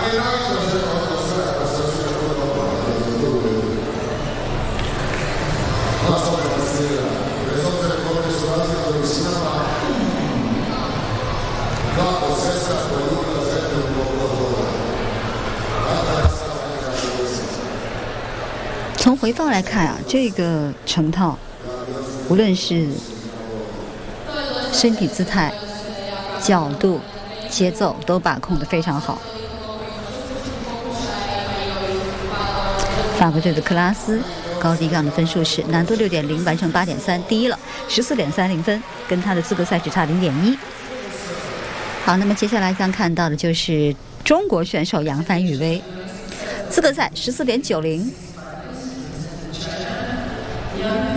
从回放来看啊，这个成套无论是身体姿态、角度、节奏都把控得非常好。法国队的克拉斯高低杠的分数是难度6.0，完成8.3，第一了，14.30分，跟他的资格赛只差0.1。好，那么接下来将看到的就是中国选手杨帆雨薇，资格赛14.90。